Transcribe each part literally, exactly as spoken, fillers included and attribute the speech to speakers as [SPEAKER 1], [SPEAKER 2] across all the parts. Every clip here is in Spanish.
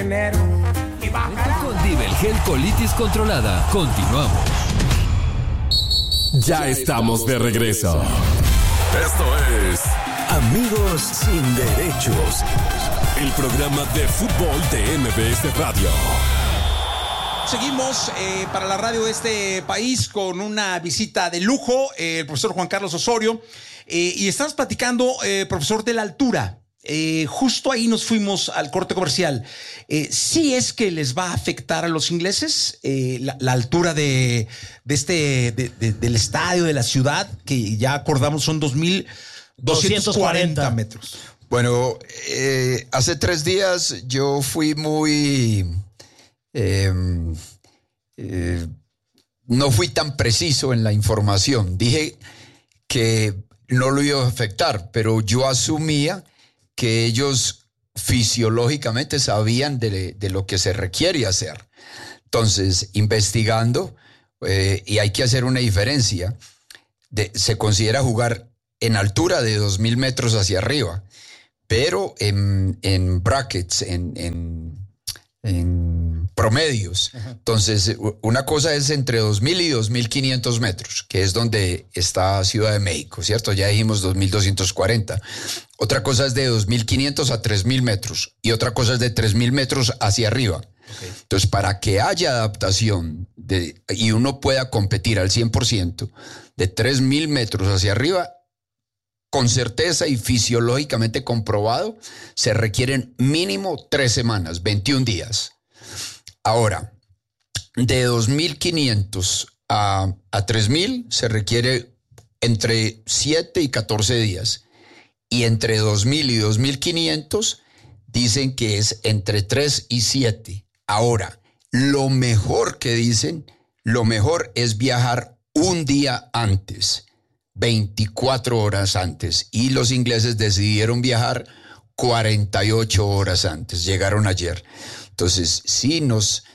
[SPEAKER 1] enero. Y bajará.
[SPEAKER 2] Con Divelgel colitis controlada. Continuamos.
[SPEAKER 3] Ya estamos de regreso. Esto es Amigos sin Derechos, el programa de fútbol de M B S Radio.
[SPEAKER 4] Seguimos eh, para la radio de este país con una visita de lujo, eh, el profesor Juan Carlos Osorio, eh, y estamos platicando, eh, profesor, de la altura. Eh, justo ahí nos fuimos al corte comercial. Eh, ¿Sí es que les va a afectar a los ingleses eh, la, la altura de, de este, de, de, del estadio, de la ciudad, que ya acordamos son dos mil doscientos cuarenta metros?
[SPEAKER 5] Bueno, eh, hace tres días yo fui muy... Eh, eh, no fui tan preciso en la información. Dije que no lo iba a afectar, pero yo asumía que ellos fisiológicamente sabían de, de lo que se requiere hacer. Entonces, investigando, eh, y hay que hacer una diferencia, de, se considera jugar en altura de dos mil metros hacia arriba, pero en, en brackets, en, en, en promedios. Ajá. Entonces, una cosa es entre dos mil y dos mil quinientos metros, que es donde está Ciudad de México, ¿cierto? Ya dijimos dos mil doscientos cuarenta. Otra cosa es de dos mil quinientos a tres mil metros y otra cosa es de tres mil metros hacia arriba. Okay. Entonces, para que haya adaptación de, y uno pueda competir al cien por ciento de tres mil metros hacia arriba, con certeza y fisiológicamente comprobado, se requieren mínimo tres semanas, veintiún días. Ahora, de dos mil quinientos a, a tres mil se requiere entre siete y catorce días. Y entre dos mil y dos mil quinientos dicen que es entre tres y siete. Ahora, lo mejor que dicen, lo mejor es viajar un día antes, veinticuatro horas antes. Y los ingleses decidieron viajar cuarenta y ocho horas antes, llegaron ayer. Entonces, si nos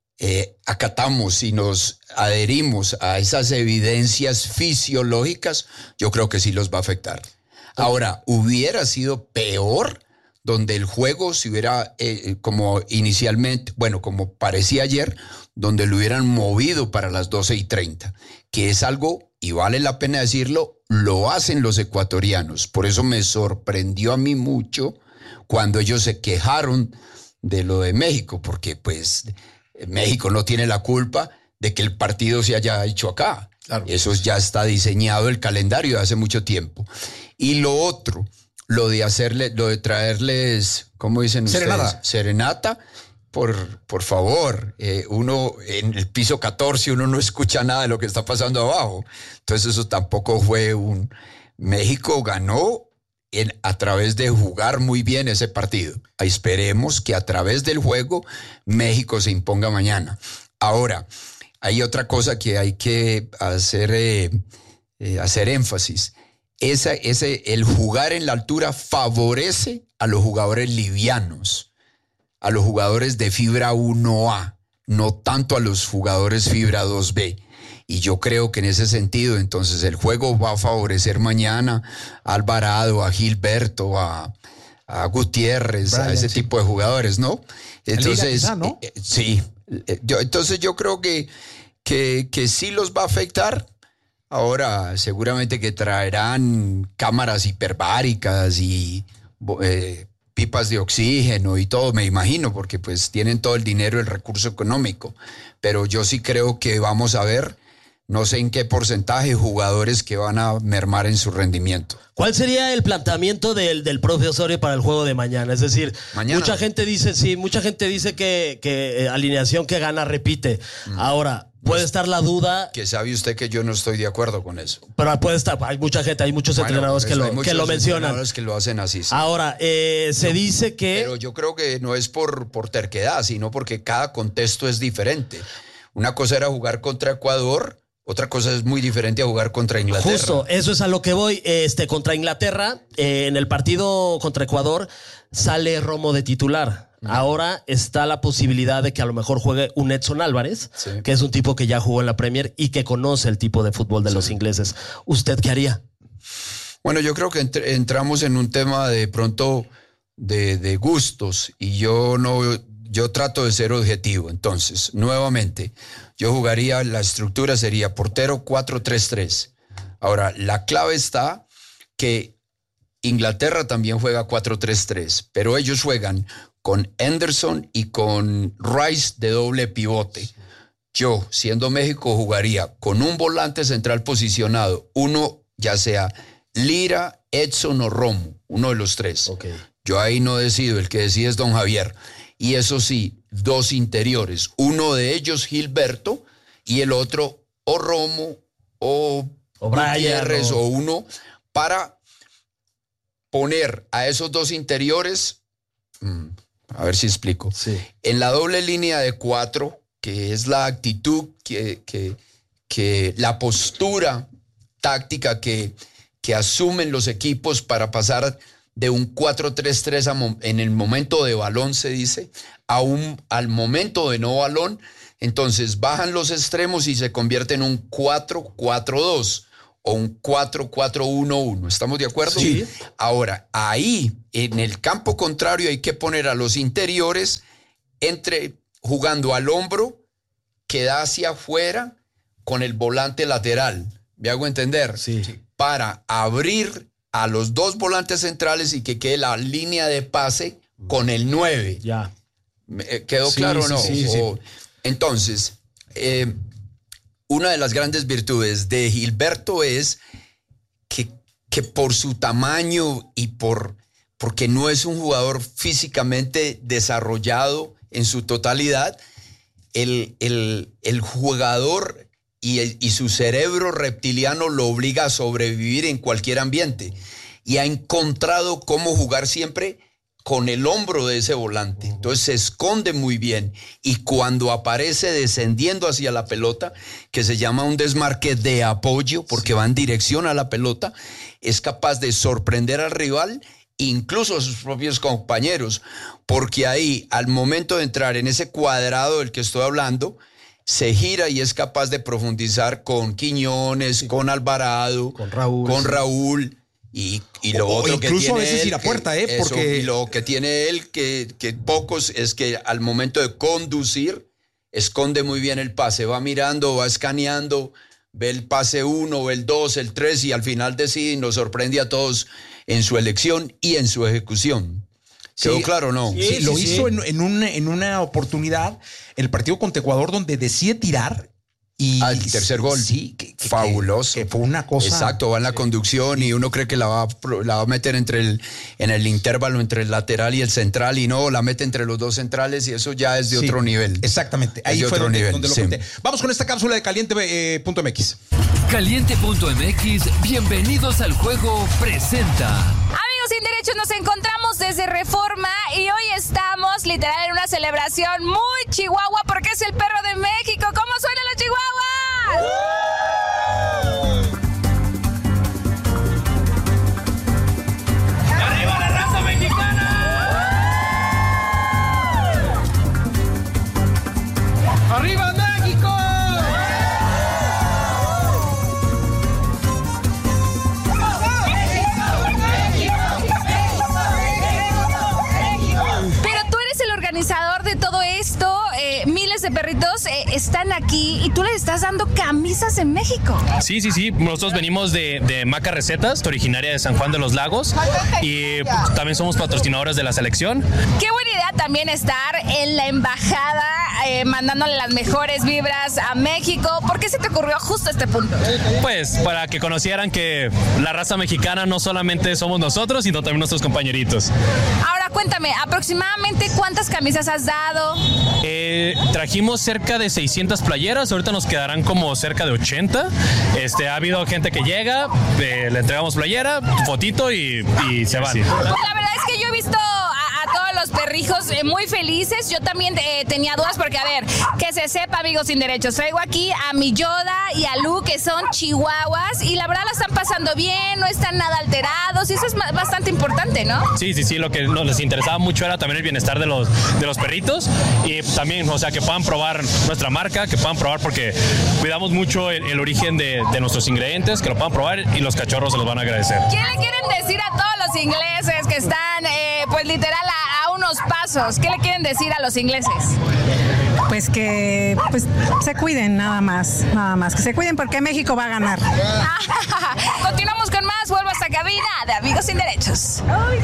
[SPEAKER 5] eh, acatamos, si nos adherimos a esas evidencias fisiológicas, yo creo que sí los va a afectar. Ahora, hubiera sido peor donde el juego se hubiera, eh, como inicialmente, bueno, como parecía ayer, donde lo hubieran movido para las doce y treinta, que es algo, y vale la pena decirlo, lo hacen los ecuatorianos. Por eso me sorprendió a mí mucho cuando ellos se quejaron de lo de México, porque pues México no tiene la culpa de que el partido se haya hecho acá. Claro. Eso ya está diseñado el calendario de hace mucho tiempo. Y lo otro, lo de hacerle, lo de traerles, ¿cómo dicen
[SPEAKER 4] Serenata.
[SPEAKER 5] ustedes? Serenata. Por, por favor, eh, uno en el piso catorce, uno no escucha nada de lo que está pasando abajo. Entonces eso tampoco fue un... México ganó en, a través de jugar muy bien ese partido. Esperemos que a través del juego México se imponga mañana. Ahora, hay otra cosa que hay que hacer, eh, eh, hacer énfasis. Esa, ese, el jugar en la altura favorece a los jugadores livianos, a los jugadores de fibra uno A, no tanto a los jugadores fibra dos B. Y yo creo que en ese sentido, entonces, el juego va a favorecer mañana a Alvarado, a Gilberto, a, a Gutiérrez, Brian, a ese sí. tipo de jugadores, ¿no? Entonces, quizá, ¿no? Eh, sí. Yo, entonces yo creo que, que, que sí los va a afectar. Ahora seguramente que traerán cámaras hiperbáricas y eh, pipas de oxígeno y todo, me imagino, porque pues tienen todo el dinero, el recurso económico. Pero yo sí creo que vamos a ver, no sé en qué porcentaje, jugadores que van a mermar en su rendimiento.
[SPEAKER 6] ¿Cuál sería el planteamiento del, del profe Osorio para el juego de mañana? Es decir, mañana. mucha gente dice, sí, mucha gente dice que, que eh, alineación que gana repite. Mm. Ahora, puede estar la duda.
[SPEAKER 5] Que sabe usted que yo no estoy de acuerdo con eso.
[SPEAKER 6] Pero puede estar, hay mucha gente, hay muchos bueno, entrenadores que lo, que lo mencionan.
[SPEAKER 5] Entrenadores que lo hacen así. Sí.
[SPEAKER 6] Ahora, eh, se no, dice que.
[SPEAKER 5] Pero yo creo que no es por, por terquedad, sino porque cada contexto es diferente. Una cosa era jugar contra Ecuador. Otra cosa es muy diferente a jugar contra Inglaterra.
[SPEAKER 6] Justo, eso es a lo que voy. Este, contra Inglaterra, eh, en el partido contra Ecuador, sale Romo de titular. Mm. Ahora está la posibilidad de que a lo mejor juegue un Edson Álvarez, sí. que es un tipo que ya jugó en la Premier y que conoce el tipo de fútbol de sí. los ingleses. ¿Usted qué haría?
[SPEAKER 5] Bueno, yo creo que ent- entramos en un tema de pronto de, de gustos y yo no... yo trato de ser objetivo. Entonces, nuevamente, yo jugaría, la estructura sería portero cuatro tres tres. Ahora, la clave está que Inglaterra también juega cuatro tres tres, pero ellos juegan con Henderson y con Rice de doble pivote. Yo, siendo México, jugaría con un volante central posicionado, uno ya sea Lira, Edson o Romo, uno de los tres.
[SPEAKER 6] Okay.
[SPEAKER 5] Yo ahí no decido, el que decide es don Javier. Y eso sí, dos interiores, uno de ellos Gilberto y el otro o Romo o,
[SPEAKER 6] o Gutiérrez
[SPEAKER 5] o... o uno para poner a esos dos interiores, mmm, a ver si explico,
[SPEAKER 6] sí.
[SPEAKER 5] En la doble línea de cuatro, que es la actitud, que, que, que la postura táctica que, que asumen los equipos para pasar de un cuatro tres tres en el momento de balón, se dice, a un, al momento de no balón. Entonces bajan los extremos y se convierte en un cuatro cuatro dos o un cuatro cuatro uno uno. ¿Estamos de acuerdo?
[SPEAKER 6] Sí.
[SPEAKER 5] Ahora, ahí, en el campo contrario, hay que poner a los interiores entre jugando al hombro, que da hacia afuera con el volante lateral. ¿Me hago entender?
[SPEAKER 6] Sí.
[SPEAKER 5] Para abrir a los dos volantes centrales y que quede la línea de pase con el nueve.
[SPEAKER 6] Ya.
[SPEAKER 5] ¿Quedó
[SPEAKER 6] Sí,
[SPEAKER 5] claro o
[SPEAKER 6] sí,
[SPEAKER 5] no?
[SPEAKER 6] sí, sí.
[SPEAKER 5] O, entonces, eh, una de las grandes virtudes de Gilberto es que, que por su tamaño y por porque no es un jugador físicamente desarrollado en su totalidad, el, el, el jugador y, el, y su cerebro reptiliano lo obliga a sobrevivir en cualquier ambiente y ha encontrado cómo jugar siempre con el hombro de ese volante. Entonces se esconde muy bien y cuando aparece descendiendo hacia la pelota, que se llama un desmarque de apoyo porque va en dirección a la pelota, es capaz de sorprender al rival, incluso a sus propios compañeros, porque ahí, al momento de entrar en ese cuadrado del que estoy hablando, se gira y es capaz de profundizar con Quiñones, sí. con Alvarado,
[SPEAKER 6] con Raúl,
[SPEAKER 5] con
[SPEAKER 6] sí.
[SPEAKER 5] Raúl y, y lo
[SPEAKER 4] o,
[SPEAKER 5] otro
[SPEAKER 4] o
[SPEAKER 5] que
[SPEAKER 4] incluso
[SPEAKER 5] tiene
[SPEAKER 4] a veces
[SPEAKER 5] él,
[SPEAKER 4] ir a puerta,
[SPEAKER 5] que,
[SPEAKER 4] ¿eh?
[SPEAKER 5] Eso,
[SPEAKER 4] Porque
[SPEAKER 5] y lo que tiene él, que, que pocos, es que al momento de conducir, esconde muy bien el pase, va mirando, va escaneando, ve el pase uno, ve el dos, el tres y al final decide y nos sorprende a todos en su elección y en su ejecución. ¿Quedó
[SPEAKER 4] sí,
[SPEAKER 5] claro o no?
[SPEAKER 4] Sí,
[SPEAKER 6] sí,
[SPEAKER 4] lo
[SPEAKER 6] sí,
[SPEAKER 4] hizo
[SPEAKER 6] sí.
[SPEAKER 4] En, en, una, en una oportunidad, el partido contra Ecuador, donde decide tirar y...
[SPEAKER 5] Al tercer gol.
[SPEAKER 4] Sí, que, que,
[SPEAKER 5] fabuloso.
[SPEAKER 4] Que, que fue una cosa...
[SPEAKER 5] Exacto, va en la
[SPEAKER 4] sí.
[SPEAKER 5] conducción y uno cree que la va, a, la va a meter entre el, en el intervalo entre el lateral y el central y no, la mete entre los dos centrales y eso ya es de
[SPEAKER 4] Sí,
[SPEAKER 5] otro nivel.
[SPEAKER 4] Exactamente, ahí
[SPEAKER 5] de
[SPEAKER 4] fue
[SPEAKER 5] otro
[SPEAKER 4] donde,
[SPEAKER 5] nivel,
[SPEAKER 4] donde lo
[SPEAKER 5] sí.
[SPEAKER 4] conté. Vamos con esta cápsula de caliente punto m x.
[SPEAKER 2] Caliente punto m x, bienvenidos al juego, presenta.
[SPEAKER 7] Amigos sin derechos, nos encontramos desde Reforma y hoy estamos literal en una celebración muy chihuahua porque es el perro de México. ¿Cómo suenan los chihuahuas?
[SPEAKER 1] ¡Arriba la raza mexicana! ¡Arriba México!
[SPEAKER 7] Pero tú eres el organizador de todo esto. Eh, miles de perritos eh, están aquí y tú les estás dando camisas en México.
[SPEAKER 8] Sí, sí, sí. Nosotros venimos de, de Maca Recetas, originaria de San Juan de los Lagos, y pues, también somos patrocinadores de la selección.
[SPEAKER 7] Qué buena idea también estar en la embajada eh, mandándole las mejores vibras a México. ¿Por qué se te ocurrió justo este punto?
[SPEAKER 8] Pues para que conocieran que la raza mexicana no solamente somos nosotros, sino también nuestros compañeritos.
[SPEAKER 7] Ahora cuéntame, aproximadamente cuántas camisas has dado.
[SPEAKER 8] Eh, trajimos cerca de seiscientas playeras, ahorita nos quedarán como cerca de ochenta. Este, ha habido gente que llega, eh, le entregamos playera, fotito y, y se van. Sí.
[SPEAKER 7] La verdad es que yo he visto a, a todos los perrijos eh, muy felices. Yo también eh, tenía dudas porque, a ver, que se sepa, amigos sin derechos, traigo aquí a mi Yoda y a Lu, que son chihuahuas, y la verdad la están pasando bien, no están nada alterados, y eso es bastante importante, ¿no?
[SPEAKER 8] Sí, sí, sí, lo que nos les interesaba mucho era también el bienestar de los, de los perritos y también, o sea, que puedan probar nuestra marca, que puedan probar porque cuidamos mucho el, el origen de, de nuestros ingredientes, que lo puedan probar y los cachorros se los van a agradecer.
[SPEAKER 7] ¿Qué le quieren decir a todos los ingleses que están, eh, pues literal, a, a unos los pasos. ¿Qué le quieren decir a los ingleses?
[SPEAKER 9] Pues que pues, se cuiden nada más, nada más. Que se cuiden porque México va a ganar.
[SPEAKER 7] Continuamos con más. Vuelvo a esta cabina de Amigos Sin Derechos.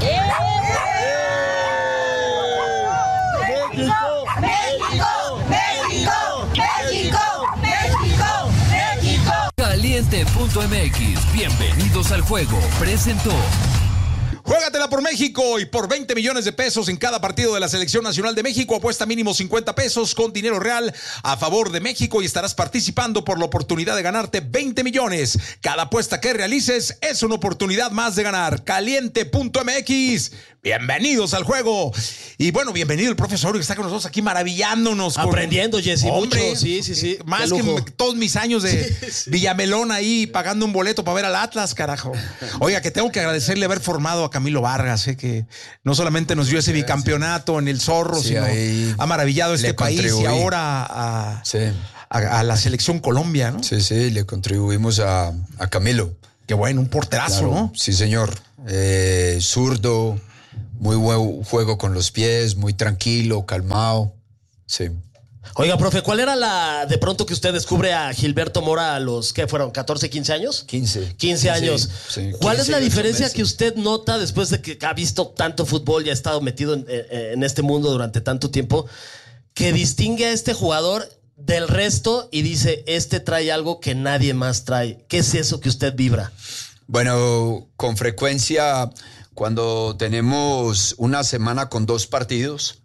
[SPEAKER 1] México, México, México, México, México, México.
[SPEAKER 2] Caliente punto m x, bienvenidos al juego, presentó.
[SPEAKER 4] Juégatela por México y por veinte millones de pesos en cada partido de la Selección Nacional de México. Apuesta mínimo cincuenta pesos con dinero real a favor de México y estarás participando por la oportunidad de ganarte veinte millones. Cada apuesta que realices es una oportunidad más de ganar. Caliente punto m x. Bienvenidos al juego. Y bueno, bienvenido el profesor que está con nosotros aquí maravillándonos.
[SPEAKER 6] Aprendiendo,
[SPEAKER 4] con...
[SPEAKER 6] Jesse,
[SPEAKER 4] Hombre,
[SPEAKER 6] mucho. Sí, sí, sí.
[SPEAKER 4] Más que todos mis años de sí, sí. Villamelón ahí pagando un boleto para ver al Atlas, carajo. Oiga, que tengo que agradecerle haber formado a Camilo Vargas, eh, que no solamente nos dio ese bicampeonato en el Zorro, sí, sino ha maravillado este país contribuí. Y ahora a, sí. a, a la selección Colombia, ¿no?
[SPEAKER 5] Sí, sí, le contribuimos a, a Camilo.
[SPEAKER 4] Qué bueno, un porterazo, claro, ¿no?
[SPEAKER 5] Sí, señor. Eh, zurdo, muy buen juego con los pies, muy tranquilo, calmado. Sí.
[SPEAKER 6] Oiga, profe, ¿cuál era la de pronto que usted descubre a Gilberto Mora a los, ¿qué fueron? ¿catorce, quince años?
[SPEAKER 5] quince.
[SPEAKER 6] quince años.
[SPEAKER 5] Sí, sí,
[SPEAKER 6] ¿Cuál
[SPEAKER 5] quince
[SPEAKER 6] es la diferencia
[SPEAKER 5] meses.
[SPEAKER 6] que usted nota después de que ha visto tanto fútbol y ha estado metido en, en este mundo durante tanto tiempo, que distingue a este jugador del resto y dice, este trae algo que nadie más trae? ¿Qué es eso que usted vibra?
[SPEAKER 5] Bueno, con frecuencia, cuando tenemos una semana con dos partidos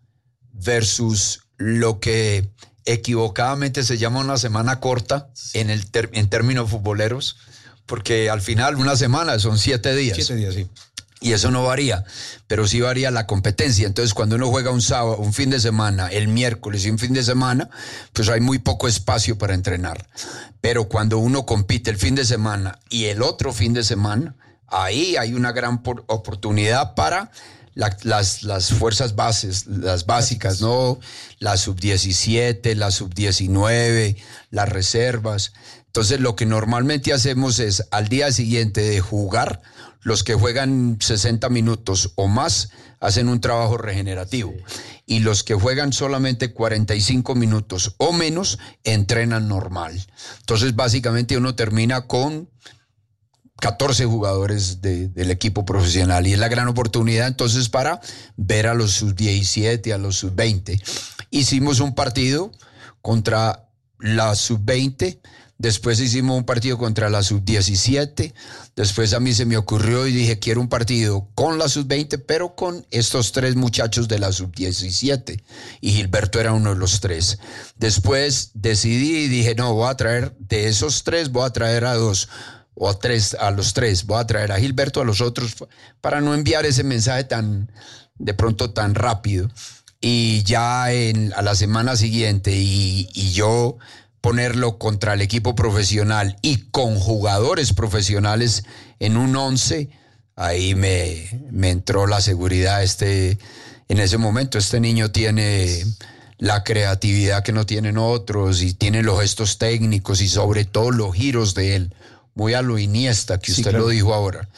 [SPEAKER 5] versus lo que equivocadamente se llama una semana corta en, el ter- en términos futboleros, porque al final una semana son siete días.
[SPEAKER 4] Siete días, sí.
[SPEAKER 5] Y eso no varía, pero sí varía la competencia. Entonces, cuando uno juega un sábado, un fin de semana, el miércoles y un fin de semana, pues hay muy poco espacio para entrenar. Pero cuando uno compite el fin de semana y el otro fin de semana, ahí hay una gran por- oportunidad para la, las, las fuerzas bases, las básicas, ¿no? La sub diecisiete, la sub diecinueve, las reservas. Entonces, lo que normalmente hacemos es, al día siguiente de jugar, los que juegan sesenta minutos o más hacen un trabajo regenerativo. Sí. Y los que juegan solamente cuarenta y cinco minutos o menos entrenan normal. Entonces, básicamente uno termina con catorce jugadores de, del equipo profesional y es la gran oportunidad entonces para ver a los sub diecisiete, a los sub veinte. Hicimos un partido contra la sub veinte. Después hicimos un partido contra la sub diecisiete. Después a mí se me ocurrió y dije, quiero un partido con la sub veinte, pero con estos tres muchachos de la sub diecisiete. Y Gilberto era uno de los tres. Después decidí y dije, no, voy a traer, de esos tres, voy a traer a dos, o a tres, a los tres. Voy a traer a Gilberto, a los otros, para no enviar ese mensaje tan, de pronto tan rápido. Y ya en, a la semana siguiente, y, y yo... ponerlo contra el equipo profesional y con jugadores profesionales en un once, ahí me, me entró la seguridad. Este, en ese momento este niño tiene la creatividad que no tienen otros y tiene los gestos técnicos y sobre todo los giros de él, muy a lo Iniesta, que usted sí, claro. lo dijo ahora.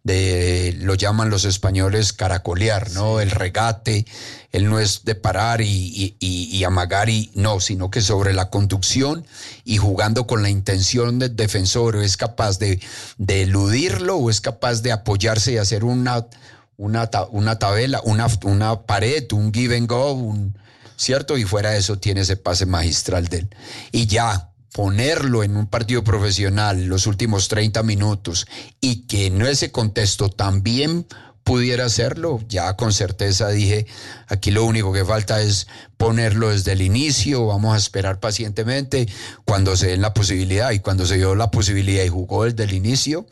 [SPEAKER 5] De, lo llaman los españoles caracolear, ¿no? El regate, él no es de parar y, y, y, y amagar, y no, sino que sobre la conducción y jugando con la intención del defensor, es capaz de, de eludirlo o es capaz de apoyarse y hacer una, una, una tabela, una, una pared, un give and go, un, ¿cierto? Y fuera de eso tiene ese pase magistral de él. Y ya, ponerlo en un partido profesional los últimos treinta minutos y que en ese contexto también pudiera hacerlo, ya con certeza dije, aquí lo único que falta es ponerlo desde el inicio, vamos a esperar pacientemente cuando se den la posibilidad, y cuando se dio la posibilidad y jugó desde el inicio,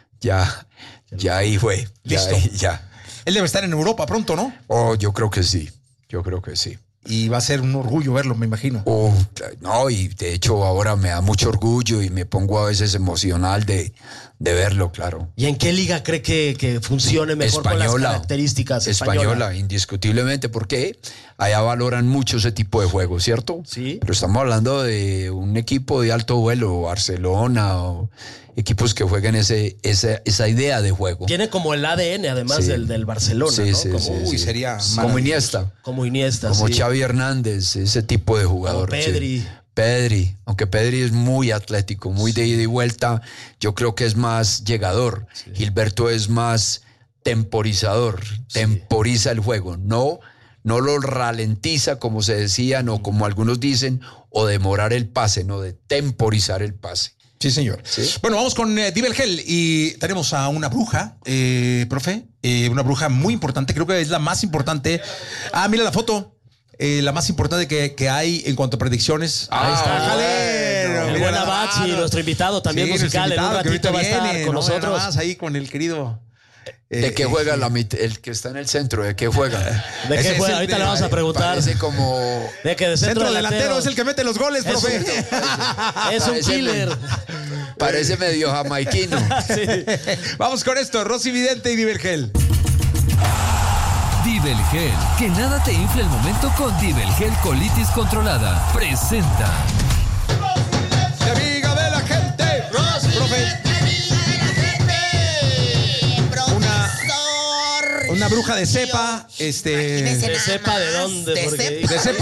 [SPEAKER 5] ya, ya ahí fue.
[SPEAKER 4] Listo.
[SPEAKER 5] Ya, ya.
[SPEAKER 4] Él debe estar en Europa pronto, ¿no?
[SPEAKER 5] Oh, yo creo que sí, yo creo que sí.
[SPEAKER 4] Y va a ser un orgullo verlo, me imagino.
[SPEAKER 5] Oh, no, y de hecho ahora me da mucho orgullo y me pongo a veces emocional de, de verlo, claro.
[SPEAKER 6] ¿Y en qué liga cree que, que funcione mejor española, con las características?
[SPEAKER 5] Española, española, indiscutiblemente, porque allá valoran mucho ese tipo de juego, ¿cierto?
[SPEAKER 6] Sí.
[SPEAKER 5] Pero estamos hablando de un equipo de alto vuelo, Barcelona, o equipos que jueguen ese, esa, esa idea de juego.
[SPEAKER 6] Tiene como el A D N, además
[SPEAKER 5] Sí.
[SPEAKER 6] del, del Barcelona,
[SPEAKER 5] Sí,
[SPEAKER 6] ¿no?
[SPEAKER 5] sí,
[SPEAKER 6] como,
[SPEAKER 5] sí,
[SPEAKER 4] Uy,
[SPEAKER 5] sí.
[SPEAKER 4] sería
[SPEAKER 5] Como Iniesta.
[SPEAKER 6] como Iniesta,
[SPEAKER 5] Como
[SPEAKER 6] sí.
[SPEAKER 5] Xavi Hernández, ese tipo de jugador.
[SPEAKER 6] Como
[SPEAKER 5] sí.
[SPEAKER 6] Pedri.
[SPEAKER 5] Pedri, aunque Pedri es muy atlético, muy de ida y vuelta, yo creo que es más llegador. Sí. Gilberto es más temporizador, sí. temporiza el juego, no, no lo ralentiza como se decía, no como algunos dicen, o demorar el pase, no, de temporizar el pase.
[SPEAKER 4] Sí, señor. ¿Sí? Bueno, vamos con eh, Dibelgel y tenemos a una bruja, eh, profe, eh, una bruja muy importante, creo que es la más importante. Ah, mira la foto. Eh, la más importante que, que hay en cuanto a predicciones.
[SPEAKER 6] Ahí
[SPEAKER 4] ah,
[SPEAKER 6] está.
[SPEAKER 4] Jalero,
[SPEAKER 6] el buen Abachi, nuestro invitado también
[SPEAKER 4] sí,
[SPEAKER 6] musical. En un ratito va a estar
[SPEAKER 4] viene,
[SPEAKER 6] con
[SPEAKER 4] no,
[SPEAKER 6] nosotros.
[SPEAKER 4] Más ahí con el querido.
[SPEAKER 5] ¿De
[SPEAKER 4] eh,
[SPEAKER 5] qué juega
[SPEAKER 4] eh,
[SPEAKER 5] la mit el que está en el centro? ¿De qué juega?
[SPEAKER 6] ¿De qué
[SPEAKER 4] Ese
[SPEAKER 6] juega?
[SPEAKER 4] es el
[SPEAKER 6] Ahorita
[SPEAKER 4] de-
[SPEAKER 6] le vamos a preguntar.
[SPEAKER 5] Parece como...
[SPEAKER 6] De que de centro,
[SPEAKER 4] Centro delantero,
[SPEAKER 6] delantero
[SPEAKER 4] es el que mete los goles,
[SPEAKER 6] Es
[SPEAKER 4] profe.
[SPEAKER 6] un- Es un
[SPEAKER 5] Parece
[SPEAKER 6] killer.
[SPEAKER 5] me- Parece medio jamaiquino.
[SPEAKER 6] Sí.
[SPEAKER 4] Vamos con esto, Rosy Vidente y Dibelgel.
[SPEAKER 2] Dibelgel, que nada te infle el momento con Dibelgel Colitis Controlada. Presenta.
[SPEAKER 4] La amiga de la gente. Profe. Una, una bruja de cepa. Este.
[SPEAKER 1] Imagínese
[SPEAKER 6] De
[SPEAKER 1] nada
[SPEAKER 6] cepa de
[SPEAKER 1] más,
[SPEAKER 6] dónde,
[SPEAKER 1] de
[SPEAKER 6] porque-
[SPEAKER 1] cepa.
[SPEAKER 4] De cepa